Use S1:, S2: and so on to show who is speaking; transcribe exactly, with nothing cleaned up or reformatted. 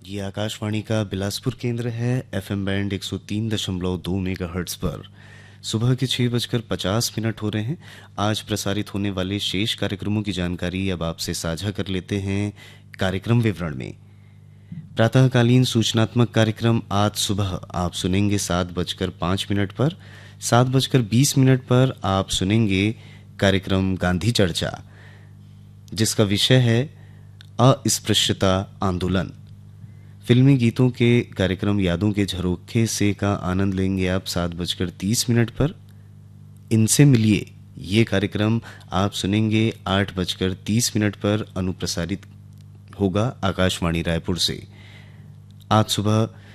S1: ये आकाशवाणी का बिलासपुर केंद्र है। एफएम बैंड एक सौ तीन दशमलव दो मेगाहर्ट्ज़ पर सुबह के छः बजकर पचास मिनट हो रहे हैं। आज प्रसारित होने वाले शेष कार्यक्रमों की जानकारी अब आपसे साझा कर लेते हैं कार्यक्रम विवरण में। प्रातःकालीन सूचनात्मक कार्यक्रम आज सुबह आप सुनेंगे सात बजकर पाँच मिनट पर। सात बजकर बीस मिनट पर आप सुनेंगे कार्यक्रम गांधी चर्चा, जिसका विषय है अस्पृश्यता आंदोलन। फिल्मी गीतों के कार्यक्रम यादों के झरोखे से का आनंद लेंगे आप सात बजकर तीस मिनट पर। इनसे मिलिए ये कार्यक्रम आप सुनेंगे आठ बजकर तीस मिनट पर। अनुप्रसारित होगा आकाशवाणी रायपुर से। आज सुबह